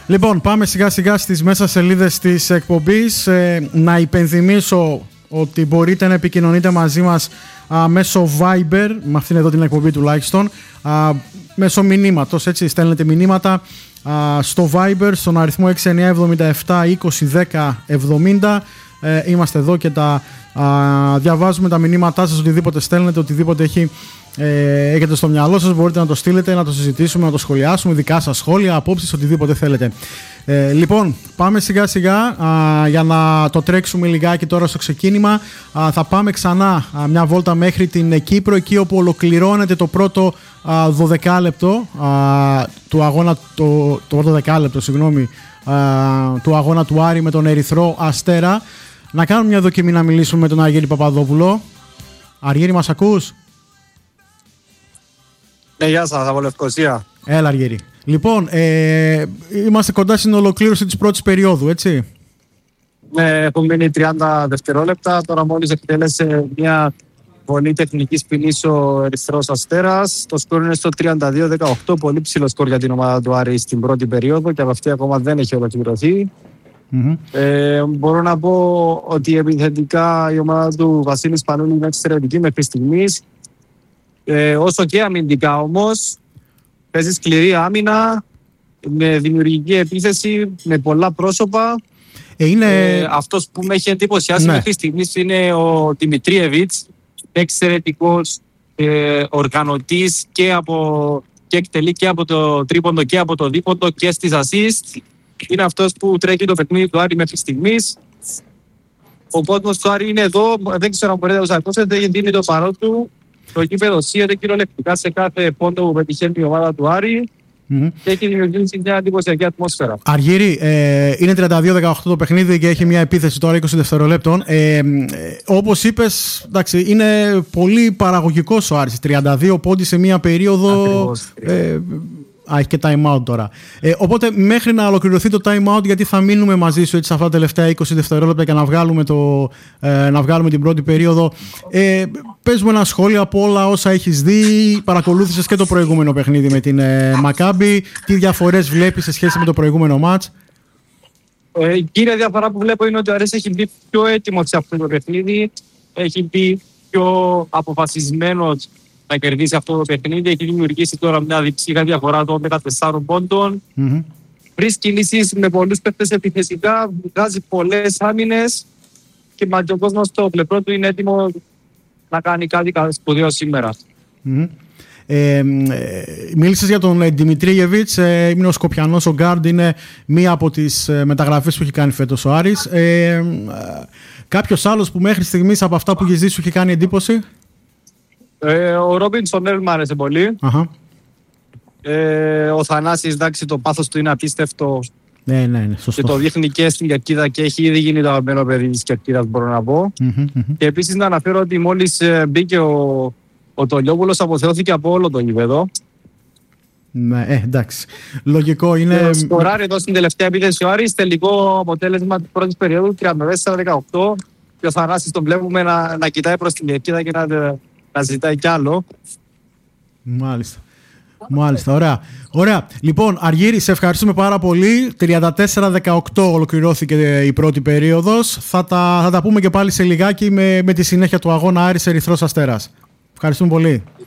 Λοιπόν, πάμε σιγά σιγά στις μέσα σελίδες της εκπομπής. Να υπενθυμίσω ότι μπορείτε να επικοινωνείτε μαζί μας μέσω Viber, με αυτήν εδώ την εκπομπή τουλάχιστον, μέσω μηνύματος, έτσι, στέλνετε μηνύματα στο Viber, στον αριθμό 6977 20 10 70. Είμαστε εδώ και τα διαβάζουμε τα μηνύματά σας, οτιδήποτε στέλνετε, οτιδήποτε έχετε στο μυαλό σας, μπορείτε να το στείλετε, να το συζητήσουμε, να το σχολιάσουμε, δικά σας σχόλια, απόψεις, οτιδήποτε θέλετε. Λοιπόν, πάμε σιγά σιγά για να το τρέξουμε λιγάκι τώρα στο ξεκίνημα. Θα πάμε ξανά μια βόλτα μέχρι την Κύπρο, εκεί όπου ολοκληρώνεται το πρώτο 12 λεπτό του αγώνα, το πρώτο δεκάλεπτο, του αγώνα του Άρη με τον Ερυθρό Αστέρα. Να κάνουμε μια δοκιμή να μιλήσουμε με τον Αργύρη Παπαδόπουλο. Αργύρη, μας ακούς? Ναι, γεια σας, από Λευκοσία. Έλα, Αργύρη. Λοιπόν, είμαστε κοντά στην ολοκλήρωση της πρώτης περίοδου, έτσι? Ναι, έχουν μείνει 30 δευτερόλεπτα. Τώρα μόλις εκτέλεσε μια βολή τεχνικής ποινής ο Ερυθρός Αστέρας. Το σκορ είναι στο 32-18. Πολύ ψηλό σκορ για την ομάδα του Άρη στην πρώτη περίοδο και αυτή ακόμα δεν έχει ολοκληρωθεί. Μπορώ να πω ότι επιθετικά η ομάδα του Βασίλη Σπανούλη είναι εξαιρετική μέχρι στιγμής. Όσο και αμυντικά όμως, παίζει σκληρή άμυνα, με δημιουργική επίθεση, με πολλά πρόσωπα. Αυτός που με έχει εντυπωσιάσει μέχρι στιγμής είναι ο Δημητρίεβιτς, εξαιρετικός οργανωτής και εκτελεί και από το τρίποντο και από το δίποντο και στις assist. Είναι αυτός που τρέχει το παιχνίδι του Άρη μέχρι στιγμής. Ο κόσμος του Άρη είναι εδώ, δεν ξέρω αν μπορείτε να τους ακούσετε, δίνει το παρόν του. Το γήπεδο σύεται κυριολεκτικά σε κάθε πόντο που πετυχαίνει η ομάδα του Άρη και έχει δημιουργήσει μια εντυπωσιακή ατμόσφαιρα. Αργύρη, είναι 32-18 το παιχνίδι και έχει μια επίθεση τώρα 20 δευτερολέπτων. Όπως είπες, εντάξει, είναι πολύ παραγωγικός ο Άρης. 32 πόντι σε μια περίοδο. Έχει και time out τώρα. Οπότε μέχρι να ολοκληρωθεί το time out, γιατί θα μείνουμε μαζί σου έτσι, σε αυτά τα τελευταία 20 δευτερόλεπτα και να βγάλουμε την πρώτη περίοδο. Πες μου ένα σχόλιο από όλα όσα έχεις δει. Παρακολούθησες και το προηγούμενο παιχνίδι με την Μακάμπι. Τι διαφορές βλέπεις σε σχέση με το προηγούμενο μάτς? Η κύρια διαφορά που βλέπω είναι ότι ο Άρης έχει μπει πιο έτοιμος σε αυτό το παιχνίδι. Έχει μπει πιο αποφασισμένος να κερδίσει αυτό το παιχνίδι. Έχει δημιουργήσει τώρα μια διψήφια διαφορά των 14 πόντων. Βρίσκει κινήσεις με πολλούς παίκτες επιθετικά, βγάζει πολλές άμυνες και ο κόσμος στο πλευρό του είναι έτοιμο να κάνει κάτι σπουδαίο σήμερα. Μίλησες για τον Δημητρίεβιτς, είναι ο Σκοπιανός, ο Γκάρντ, είναι μία από τις μεταγραφές που έχει κάνει φέτος ο Άρης. Κάποιος άλλος που μέχρι στιγμής από αυτά που έχεις δει σου έχει κάνει εντύπωση? Ο Ρόμπινσον μου άρεσε πολύ. Ο Θανάσης, εντάξει, το πάθος του είναι απίστευτο. Ναι, σωστό. Και το δείχνει και στην Κερκίδα και έχει ήδη γίνει το αγαπημένο παιδί της Κερκίδας, μπορώ να πω. Και επίσης να αναφέρω ότι μόλις μπήκε ο Τολιόπουλος, αποθεώθηκε από όλο το γήπεδο. Ναι, εντάξει. Λογικό είναι. Σκοράρει εδώ στην τελευταία επίθεση ο Άρης. Τελικό αποτέλεσμα της πρώτης περίοδου 34-18. Και ο Θανάσης τον βλέπουμε να κοιτάει προς την Κερκίδα και να ζητάει κι άλλο. Μάλιστα, ωραία. Λοιπόν, Αργύρη, σε ευχαριστούμε πάρα πολύ. 34-18 ολοκληρώθηκε η πρώτη περίοδος. Θα τα πούμε και πάλι σε λιγάκι με τη συνέχεια του αγώνα Άρης Ερυθρός Αστέρας. Ευχαριστούμε πολύ.